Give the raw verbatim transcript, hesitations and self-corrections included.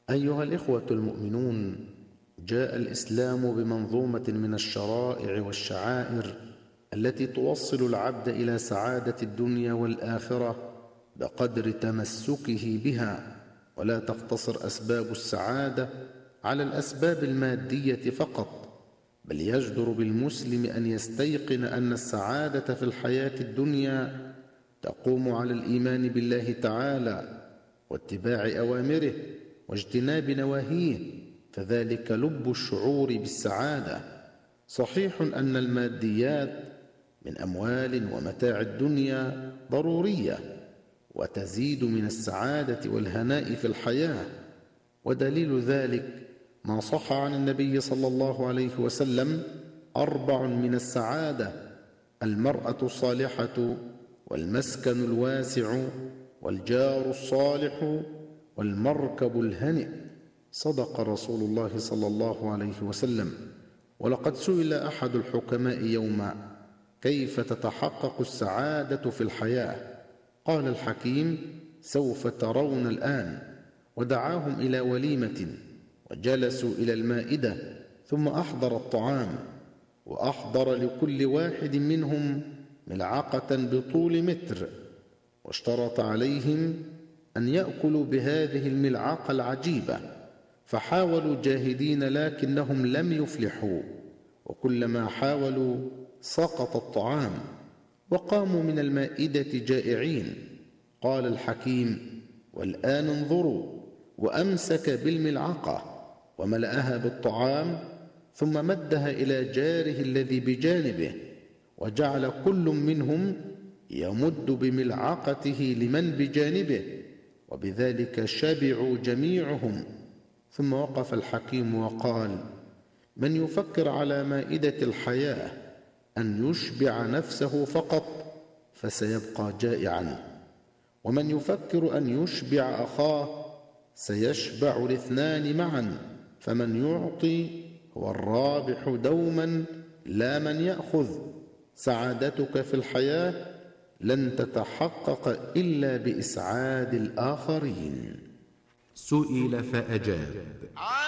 أيها الإخوة المؤمنون، جاء الإسلام بمنظومة من الشرائع والشعائر التي توصل العبد إلى سعادة الدنيا والآخرة بقدر تمسكه بها، ولا تقتصر أسباب السعادة على الأسباب المادية فقط، بل يجدر بالمسلم أن يستيقن أن السعادة في الحياة الدنيا تقوم على الإيمان بالله تعالى واتباع أوامره واجتناب نواهيه، فذلك لب الشعور بالسعادة. صحيح أن الماديات من أموال ومتاع الدنيا ضرورية وتزيد من السعادة والهناء في الحياة، ودليل ذلك ما صح عن النبي صلى الله عليه وسلم: أربع من السعادة: المرأة الصالحة، والمسكن الواسع، والجار الصالح، والمركب الهنئ. صدق رسول الله صلى الله عليه وسلم. ولقد سئل أحد الحكماء يوما: كيف تتحقق السعادة في الحياة؟ قال الحكيم: سوف ترون الآن. ودعاهم إلى وليمة، وجلسوا إلى المائدة، ثم أحضر الطعام، وأحضر لكل واحد منهم ملعقة بطول متر، واشترط عليهم أن يأكلوا بهذه الملعقة العجيبة، فحاولوا جاهدين لكنهم لم يفلحوا، وكلما حاولوا سقط الطعام وقاموا من المائدة جائعين. قال الحكيم: والآن انظروا. وأمسك بالملعقة وملأها بالطعام، ثم مدها إلى جاره الذي بجانبه، وجعل كل منهم يمد بملعقته لمن بجانبه، وبذلك شبعوا جميعهم. ثم وقف الحكيم وقال: من يفكر على مائدة الحياة أن يشبع نفسه فقط فسيبقى جائعا، ومن يفكر أن يشبع أخاه سيشبع الاثنان معا، فمن يعطي هو الرابح دوما لا من يأخذ. سعادتك في الحياة لن تتحقق إلا بإسعاد الآخرين. سئل فأجاب: